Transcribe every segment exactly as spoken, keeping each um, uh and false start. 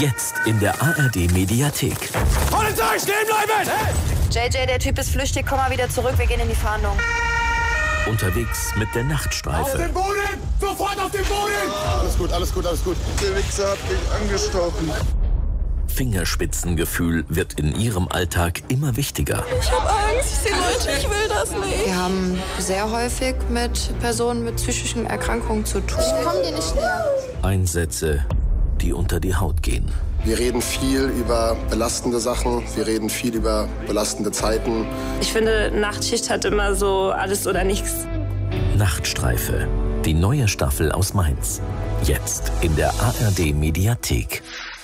Jetzt in der A R D-Mediathek. Polizei, stehen bleiben! J J, der Typ ist flüchtig, komm mal wieder zurück, wir gehen in die Fahndung. Unterwegs mit der Nachtstreife. Auf den Boden! Sofort auf den Boden! Alles gut, alles gut, alles gut. Der Wichser hat mich angestochen. Fingerspitzengefühl wird in ihrem Alltag immer wichtiger. Ich hab Angst, ich sehe Leute, ich will das nicht. Wir haben sehr häufig mit Personen mit psychischen Erkrankungen zu tun. Ich komm dir nicht näher. Einsätze, die unter die Haut gehen. Wir reden viel über belastende Sachen, wir reden viel über belastende Zeiten. Ich finde, Nachtschicht hat immer so alles oder nichts. Nachtstreife, die neue Staffel aus Mainz. Jetzt in der A R D-Mediathek.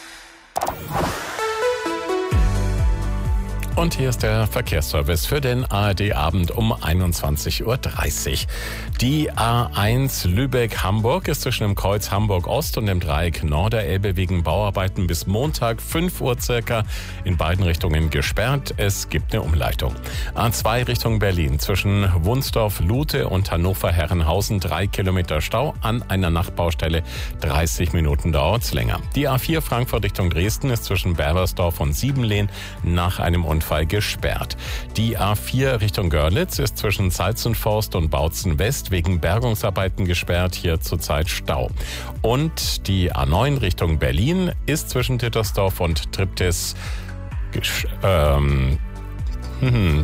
Und hier ist der Verkehrsservice für den A R D-Abend um einundzwanzig Uhr dreißig. Die A eins Lübeck-Hamburg ist zwischen dem Kreuz Hamburg-Ost und dem Dreieck Norderelbe wegen Bauarbeiten bis Montag fünf Uhr circa in beiden Richtungen gesperrt. Es gibt eine Umleitung. A zwei Richtung Berlin zwischen Wunsdorf-Lute und Hannover-Herrenhausen drei Kilometer Stau. An einer Nachtbaustelle dreißig Minuten dauert's länger. Die A vier Frankfurt Richtung Dresden ist zwischen Berbersdorf und Siebenlehn nach einem Unfall gesperrt. Die A vier Richtung Görlitz ist zwischen Salzenforst und Bautzen West wegen Bergungsarbeiten gesperrt, hier zurzeit Stau. Und die A neun Richtung Berlin ist zwischen Tittersdorf und Triptis gesch- ähm, hm,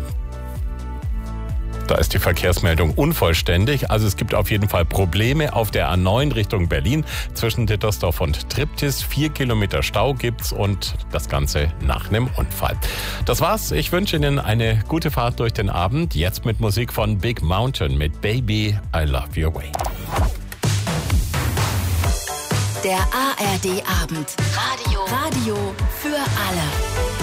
Da ist die Verkehrsmeldung unvollständig. Also es gibt auf jeden Fall Probleme auf der A neun Richtung Berlin zwischen Dittersdorf und Triptis. Vier Kilometer Stau gibt's und das Ganze nach einem Unfall. Das war's. Ich wünsche Ihnen eine gute Fahrt durch den Abend. Jetzt mit Musik von Big Mountain mit Baby, I Love Your Way. Der A R D-Abend. Radio. Radio für alle.